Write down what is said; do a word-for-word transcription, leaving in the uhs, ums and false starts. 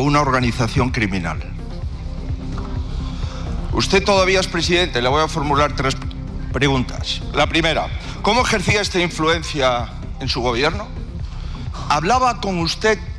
una organización criminal. Usted todavía es presidente, le voy a formular tres preguntas. La primera, ¿cómo ejercía esta influencia en su gobierno? ¿Hablaba con usted